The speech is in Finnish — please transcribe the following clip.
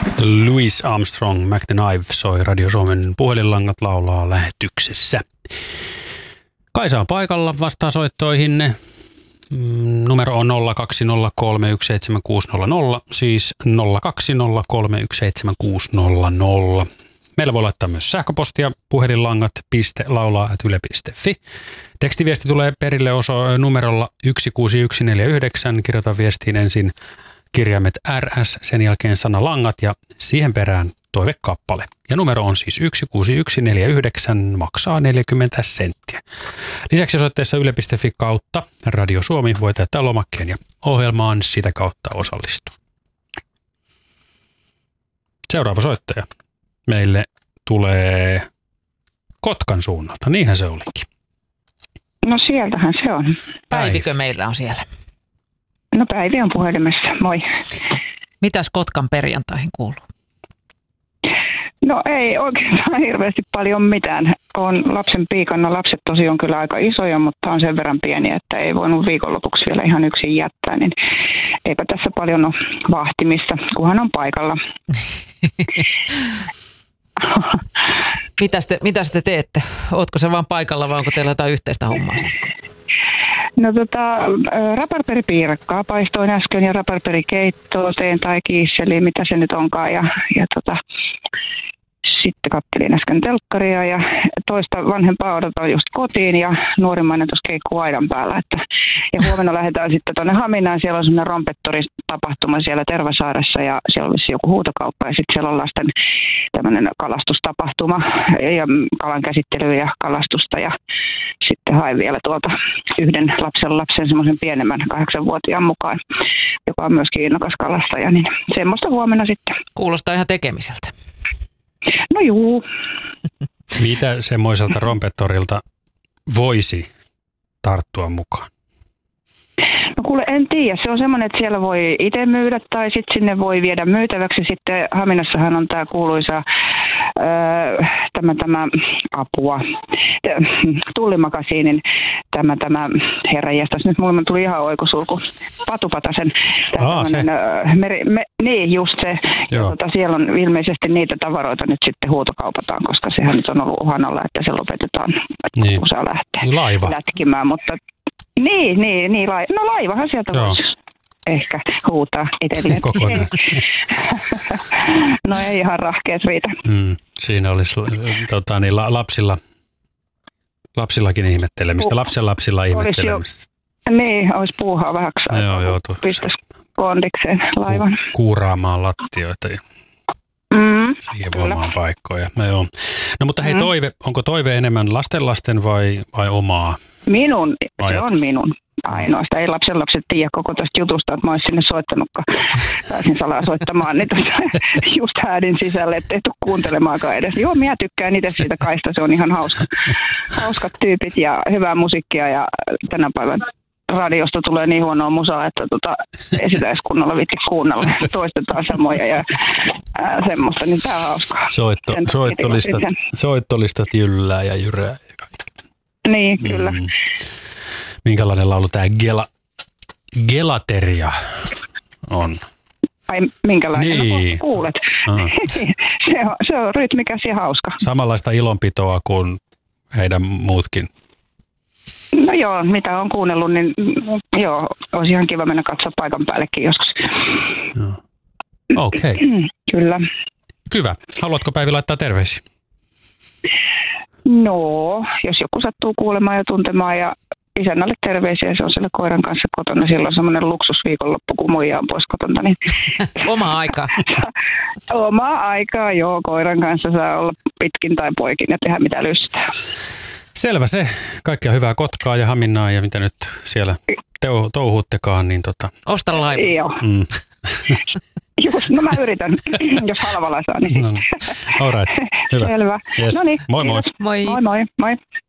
Louis Armstrong, Mac the Knife soi Radio Suomen puhelinlangat laulaa lähetyksessä. Kaisa on paikalla, vastaa soittoihinne. Numero on 020317600, siis 020317600. Meillä voi laittaa myös sähköpostia puhelinlangat.laulaa@yle.fi. Tekstiviesti tulee perille numerolla 16149. Kirjoita viestiin ensin kirjaimet RS, sen jälkeen sana langat ja siihen perään toivekappale. Ja numero on siis 16149, maksaa 40 senttiä. Lisäksi osoitteessa yle.fi kautta Radio Suomi voi täyttää lomakkeen ja ohjelmaan sitä kautta osallistua. Seuraava soittaja meille tulee Kotkan suunnalta, niinhän se olikin. No sieltähän se on. Päivikö meillä on siellä? No Päivi on puhelimessa, moi. Mitäs Kotkan perjantaihin kuuluu? No ei oikeastaan hirveästi paljon mitään. On lapsen piikana. Lapset tosi on kyllä aika isoja, mutta on sen verran pieniä, että ei voinut viikonlopuksi vielä ihan yksin jättää. Niin eipä tässä paljon ole vahtimista, kunhan on paikalla. Mitäs te teette? Ootko se vaan paikalla vai onko teillä jotain yhteistä hommaa? No raparperipiirakkaa paistoin äsken ja raparperikeittoa teen tai kiisseliä, mitä se nyt onkaan. Ja sitten kattelin äsken telkkaria ja toista vanhempaa odotan just kotiin ja nuorimmainen tuossa keikkuu aidan päällä. Ja huomenna lähdetään sitten tuonne Haminaan. Siellä on semmoinen rompettoritapahtuma siellä Tervasaaressa ja siellä olisi joku huutokauppa ja sitten siellä on lasten tämmöinen kalastustapahtuma ja kalan käsittelyä ja kalastusta. Ja sitten hain vielä tuolta yhden lapsen semmoisen pienemmän 8-vuotiaan mukaan, joka on myöskin innokas kalastaja. Niin semmoista huomenna sitten. Kuulostaa ihan tekemiseltä. No juu. Mitä semmoiselta rompettorilta voisi tarttua mukaan? No kuule, en tiedä. Se on semmoinen, että siellä voi itse myydä tai sitten sinne voi viedä myytäväksi. Sitten Haminassahan on tämä kuuluisa tämä apua, tullimakasiinin tämä herranjestas. Nyt mulle tuli ihan oikosulku. Patupatasen. Niin, just se. Siellä on ilmeisesti niitä tavaroita nyt sitten huutokaupataan, koska sehän nyt on ollut uhan alla, että se lopetetaan, että kun saa lähteä lätkimään. Mutta niin, no laivahan sieltä voisi ehkä huutaa edelleen. Kokonaan. No ei ihan rahkeet riitä. Siinä olisi lapsillakin ihmettelemistä, lapsilla ihmettelemistä. Niin, olisi puuhaa vähäksi aikaa, pistäisi kondikseen laivan. Kuuraamaan lattioita ja siivoamaan paikkoja. No mutta hei, onko toive enemmän lasten vai omaa? Minun, se on minun ainoastaan. Ei lapset tiedä koko tästä jutusta, että mä olisin sinne soittanutkaan. Pääsin salaa soittamaan, niin just häädin sisälle, ettei tule kuuntelemaankaan edes. Joo, minä tykkään itse siitä Kaista, se on ihan hauska. Hauskat tyypit ja hyvää musiikkia ja tänä päivän radiosta tulee niin huonoa musaa, että ei sitä edes kunnolla viitti kuunnella. Toistetaan samoja ja semmoista, niin tää on hauskaa. Soittolistat jyllää ja jyrää. Niin, kyllä. Minkälainen laulu tämä Gelateria on? Ai minkälainen? Niin. No, kuulet. se on rytmikäs ja hauska. Samanlaista ilonpitoa kuin heidän muutkin. No joo, mitä on kuunnellut, niin joo, olisi ihan kiva mennä katsoa paikan päällekin joskus. Okei. Kyllä. Hyvä. Haluatko Päivi laittaa terveisiä? No, jos joku sattuu kuulemaan ja tuntemaan ja isännälle terveisiä, se on siellä koiran kanssa kotona. Silloin on semmoinen luksusviikonloppu, kun muija on pois kotonta. Niin Omaa aikaa. Omaa aikaa, joo. Koiran kanssa saa olla pitkin tai poikin ja tehdä mitä lystää. Selvä se. Kaikkea hyvää Kotkaa ja Haminaa ja mitä nyt siellä touhuuttekaan. Niin Osta laiva. Joo. Just, no mä yritän, jos halvalla saa. Niin. All right. Hyvä. Selvä. Yes. No niin. Moi moi. Moi. Moi moi. Moi.